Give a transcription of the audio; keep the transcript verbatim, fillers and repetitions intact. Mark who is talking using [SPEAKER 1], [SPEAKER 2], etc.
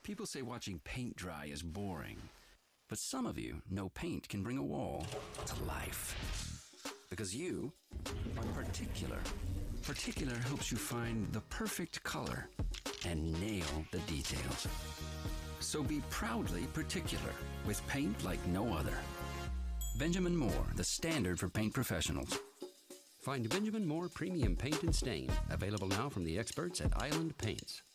[SPEAKER 1] People say watching paint dry is boring, but some of you know paint can bring a wall to life. Because you are particular. Particular helps you find the perfect color and nail the details. So be proudly particular with paint like no other. Benjamin Moore, the standard for paint professionals.
[SPEAKER 2] Find Benjamin Moore Premium Paint and Stain, available now from the experts at Island Paints.